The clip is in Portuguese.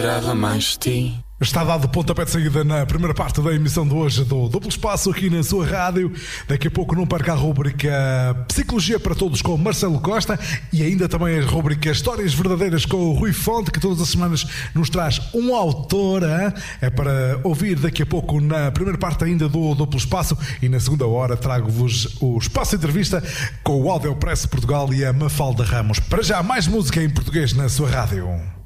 Esperava mais de ti. Está dado pontapé de saída na primeira parte da emissão de hoje do Duplo Espaço aqui na sua rádio. Daqui a pouco não perca a rubrica Psicologia para Todos com Marcelo Costa e ainda também a rubrica Histórias Verdadeiras com o Rui Fonte, que todas as semanas nos traz um autor. É para ouvir daqui a pouco na primeira parte ainda do Duplo Espaço, e na segunda hora trago-vos o Espaço Entrevista com o Audiopress Portugal e a Mafalda Ramos. Para já, mais música em português na sua rádio.